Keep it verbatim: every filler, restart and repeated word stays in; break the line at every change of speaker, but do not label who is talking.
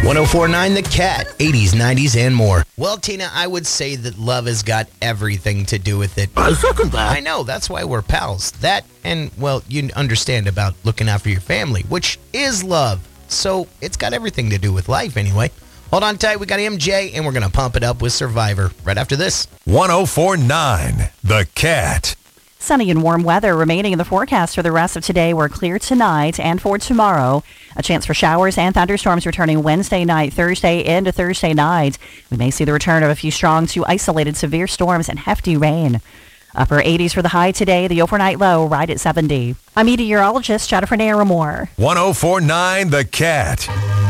one oh four point nine The Cat, eighties, nineties, and more. Well, Tina, I would say that love has got everything to do with it.
I second that.
I know, that's why we're pals. That, and, well, you understand about looking after your family, which is love. So it's got everything to do with life anyway. Hold on tight, we got M J, and we're going to pump it up with Survivor right after this.
one oh four point nine The Cat.
Sunny and warm weather remaining in the forecast for the rest of today. We're clear tonight and for tomorrow. A chance for showers and thunderstorms returning Wednesday night, Thursday into Thursday night. We may see the return of a few strong to isolated severe storms and hefty rain. Upper eighties for the high today, the overnight low right at seventy. I'm meteorologist Jennifer Naramore.
one oh four point nine The Cat.